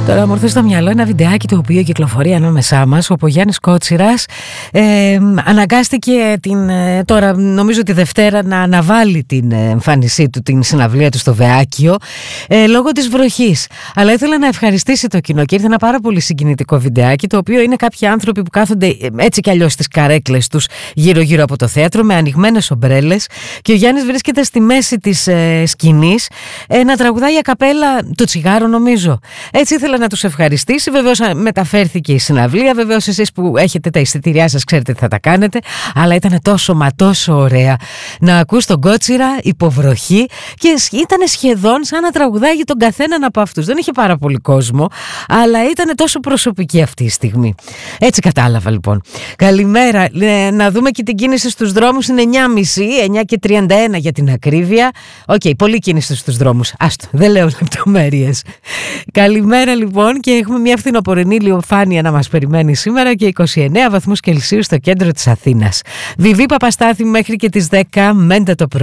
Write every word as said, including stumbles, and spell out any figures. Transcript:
Τώρα μου ήρθε στο μυαλό ένα βιντεάκι το οποίο κυκλοφορεί ανάμεσά μας, όπου ο Γιάννης Κότσιρας ε, αναγκάστηκε την, ε, τώρα νομίζω τη Δευτέρα να αναβάλει την εμφάνισή του, την συναυλία του στο Βεάκιο ε, λόγω της βροχής. Αλλά ήθελα να ευχαριστήσει το κοινό και ήρθε ένα πάρα πολύ συγκινητικό βιντεάκι, το οποίο είναι κάποιοι άνθρωποι που κάθονται έτσι κι αλλιώς στις καρέκλες τους γύρω γύρω από το θέατρο με ανοιγμένες ομπρέλες και ο Γιάννης βρίσκεται στη μέση της ε, σκηνής ε, να τραγουδάει a cappella το τσιγάρο, νομίζω. Έτσι ήθελα να τους ευχαριστήσει. Βεβαίως μεταφέρθηκε η συναυλία. Βεβαίως εσείς που έχετε τα εισιτήριά σας ξέρετε τι θα τα κάνετε. Αλλά ήταν τόσο μα τόσο ωραία να ακούς τον Κότσιρα υποβροχή και ήταν σχεδόν σαν να τραγουδάει για τον καθέναν από αυτούς. Δεν είχε πάρα πολύ κόσμο, αλλά ήταν τόσο προσωπική αυτή η στιγμή. Έτσι κατάλαβα λοιπόν. Καλημέρα. Ε, να δούμε και την κίνηση στους δρόμους. Είναι εννιά και μισή, εννιά και τριάντα ένα για την ακρίβεια. Οκ, okay, πολύ κίνηση στους δρόμους. Άστο, δεν λέω λεπτομέρειες. Καλημέρα λοιπόν, και έχουμε μια φθινοπορεινή ηλιοφάνεια να μας περιμένει σήμερα και είκοσι εννέα βαθμούς Κελσίου στο κέντρο της Αθήνας. Βιβί Παπαστάθη μέχρι και τις δέκα, μέντε το πρωί.